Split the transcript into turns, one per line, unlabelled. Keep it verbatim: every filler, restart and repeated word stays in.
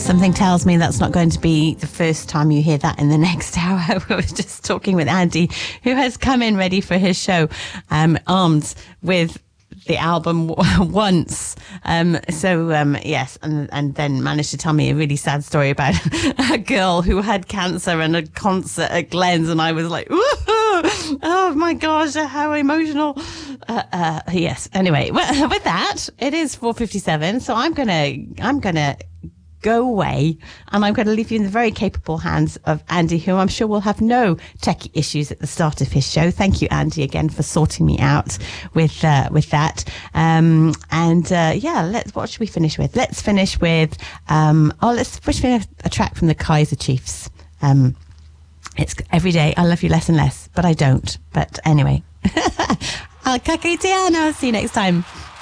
Something tells me that's not going to be the first time you hear that in the next hour. We were just talking with Andy, who has come in ready for his show, um, armed with the album once. Um, so, um, yes, and, and then managed to tell me a really sad story about a girl who had cancer and a concert at Glenn's, and I was like, oh my gosh, how emotional. Uh, uh, yes, anyway, with that, it is four fifty-seven, so I'm gonna, I'm gonna go away, and I'm going to leave you in the very capable hands of Andy, who I'm sure will have no techie issues at the start of his show. Thank you, Andy, again for sorting me out with uh, with that. Um, and uh, yeah, let's. What should we finish with? Let's finish with. Um, oh, let's finish with a, a track from the Kaiser Chiefs. Um, it's every day. I love you less and less, but I don't. But anyway, I'll see you next time.